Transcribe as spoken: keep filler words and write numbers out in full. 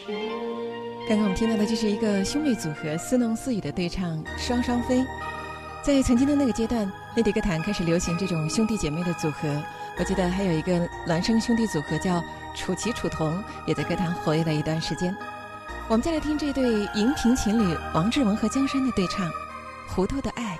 刚刚我们听到的就是一个兄妹组合似弄似语的对唱《双双飞》。在曾经的那个阶段，内地歌坛开始流行这种兄弟姐妹的组合。我记得还有一个孪生兄弟组合叫楚奇楚童，也在歌坛活跃了一段时间。我们再来听这对荧屏情侣王志文和江山的对唱《糊涂的爱》。